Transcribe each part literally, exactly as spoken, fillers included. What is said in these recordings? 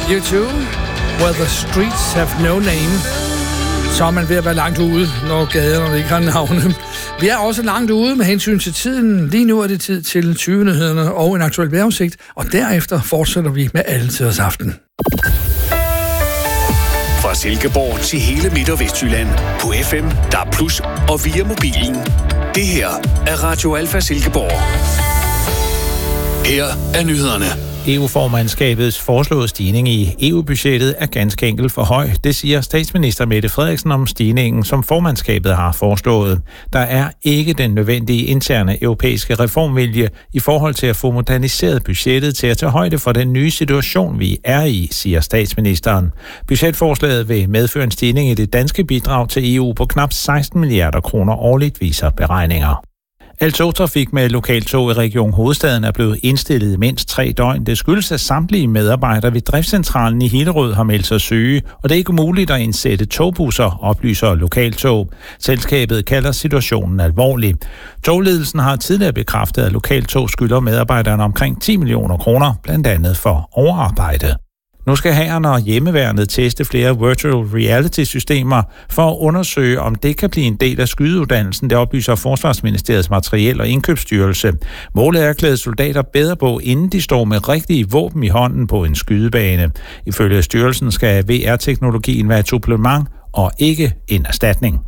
You Too, Where the Streets Have No Name. Så er man ved at være langt ude, når gaderne ikke har navne. Vi er også langt ude med hensyn til tiden. Lige nu er det tid til tyve-nyhederne og en aktuel vejrudsigt, og derefter fortsætter vi med alle tiders aften. Fra Silkeborg til hele Midt- og Vestjylland på F M, D A B plus, og via mobilen. Det her er Radio Alfa Silkeborg. Her er nyhederne. E U-formandskabets foreslåede stigning i E U-budgettet er ganske enkelt for høj. Det siger statsminister Mette Frederiksen om stigningen, som formandskabet har foreslået. Der er ikke den nødvendige interne europæiske reformvilje i forhold til at få moderniseret budgettet til at tage højde for den nye situation, vi er i, siger statsministeren. Budgetforslaget vil medføre en stigning i det danske bidrag til E U på knap seksten milliarder kroner årligt, viser beregninger. Al togtrafik med lokaltog i Region Hovedstaden er blevet indstillet i mindst tre døgn. Det skyldes, at samtlige medarbejdere ved driftscentralen i Hillerød har meldt sig syge, og det er ikke muligt at indsætte togbusser, oplyser lokaltog. Selskabet kalder situationen alvorlig. Togledelsen har tidligere bekræftet, at lokaltog skylder medarbejderne omkring ti millioner kroner, blandt andet for overarbejde. Nu skal hæren og hjemmeværnet teste flere virtual reality-systemer for at undersøge, om det kan blive en del af skydeuddannelsen, det oplyser Forsvarsministeriets Materiel- og Indkøbsstyrelse. Målet er at klæde soldater bedre på, inden de står med rigtige våben i hånden på en skydebane. Ifølge styrelsen skal V R-teknologien være et supplement og ikke en erstatning.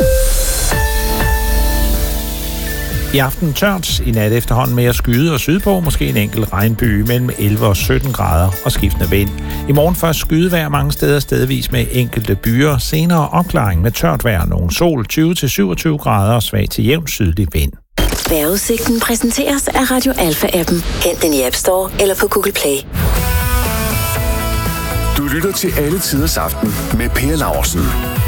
I aften tørt, i nat efterhånden med at skyde og sydpå, måske en enkelt regnby mellem elleve og sytten grader og skiftende vind. I morgen først skydevejr mange steder stedvis med enkelte byer, senere opklaring med tørt vejr, nogen sol, tyve til syvogtyve grader og svag til jævn sydlig vind. Vejrudsigten præsenteres af Radio Alfa-appen. Hent den i App Store eller på Google Play. Du lytter til Alle Tiders Aften med Per Laursen.